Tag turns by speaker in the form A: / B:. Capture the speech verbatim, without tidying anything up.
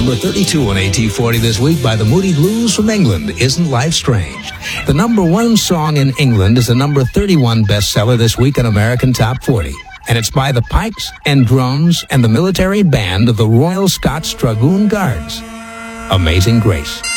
A: number thirty-two on A T forty this week by the Moody Blues from England, Isn't Life Strange? The number one song in England is the number thirty-one bestseller this week on American Top forty. And it's by the pipes and drums and the military band of the Royal Scots Dragoon Guards. Amazing Grace.